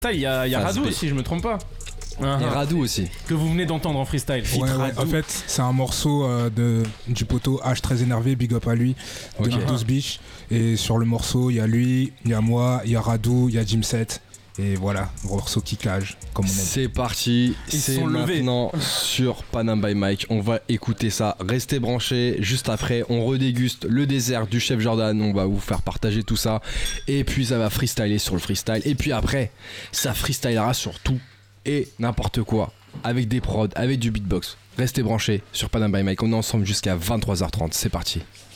Ça, il y a Radou aussi, je me trompe pas. Et Radou aussi. Que vous venez d'entendre en freestyle. Ouais, en fait, c'est un morceau du poteau H très énervé, big up à lui, de 12 biches. Et sur le morceau, il y a lui, il y a moi, il y a Radou, il y a Jimset. Et voilà, morceau kickage, comme on aime. C'est parti, c'est maintenant sur Panam by Mike. On va écouter ça, restez branchés. Juste après, on redéguste le dessert du chef Jordan. On va vous faire partager tout ça. Et puis ça va freestyler sur le freestyle. Et puis après, ça freestylera sur tout et n'importe quoi, avec des prods, avec du beatbox. Restez branchés sur Panam by Mike, on est ensemble jusqu'à 23h30, c'est parti.